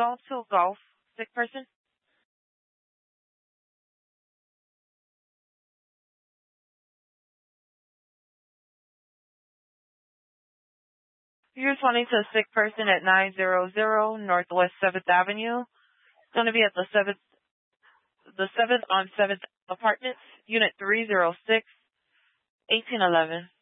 Zone 2 Golf. Sick person? You're responding to a sick person at 900 Northwest 7th Avenue. It's going to be at the 7th on 7th Apartments, Unit 306, 1811.